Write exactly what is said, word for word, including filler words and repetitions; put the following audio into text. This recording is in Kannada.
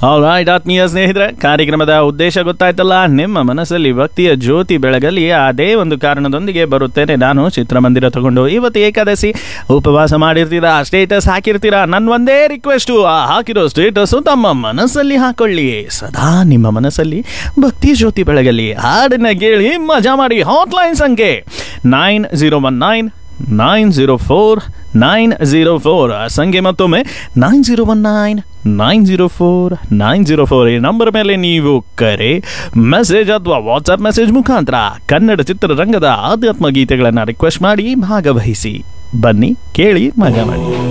ಆಲ್ರೈಟ್ ಆತ್ಮೀಯ ಸ್ನೇಹಿತರೆ, ಕಾರ್ಯಕ್ರಮದ ಉದ್ದೇಶ ಗೊತ್ತಾಯ್ತಲ್ಲ. ನಿಮ್ಮ ಮನಸ್ಸಲ್ಲಿ ಭಕ್ತಿಯ ಜ್ಯೋತಿ ಬೆಳಗಲಿ, ಅದೇ ಒಂದು ಕಾರಣದೊಂದಿಗೆ ಬರುತ್ತೇನೆ ನಾನು ಚಿತ್ರಮಂದಿರ ತಗೊಂಡು. ಇವತ್ತು ಏಕಾದಶಿ ಉಪವಾಸ ಮಾಡಿರ್ತೀರಾ, ಸ್ಟೇಟಸ್ ಹಾಕಿರ್ತೀರಾ. ನನ್ನ ಒಂದೇ ರಿಕ್ವೆಸ್ಟು, ಆ ಹಾಕಿರೋ ಸ್ಟೇಟಸ್ ತಮ್ಮ ಮನಸ್ಸಲ್ಲಿ ಹಾಕೊಳ್ಳಿ. ಸದಾ ನಿಮ್ಮ ಮನಸ್ಸಲ್ಲಿ ಭಕ್ತಿ ಜ್ಯೋತಿ ಬೆಳಗಲಿ. ಹಾಡನ್ನ ಕೇಳಿ ಮಜಾ ಮಾಡಿ. ಹಾಟ್ಲೈನ್ ಸಂಖ್ಯೆ nine zero one nine nine zero four nine zero four ಸಂಖ್ಯೆ ಮತ್ತೊಮ್ಮೆ nine zero one nine nine zero four nine zero four ಈ ನಂಬರ್ ಮೇಲೆ ನೀವು ಕರೆ, ಮೆಸೇಜ್ ಅಥವಾ ವಾಟ್ಸಪ್ ಮೆಸೇಜ್ ಮುಖಾಂತರ ಕನ್ನಡ ಚಿತ್ರರಂಗದ ಆಧ್ಯಾತ್ಮ ಗೀತೆಗಳನ್ನು ರಿಕ್ವೆಸ್ಟ್ ಮಾಡಿ ಭಾಗವಹಿಸಿ. ಬನ್ನಿ, ಕೇಳಿ, ಮಜಾ ಮಾಡಿ.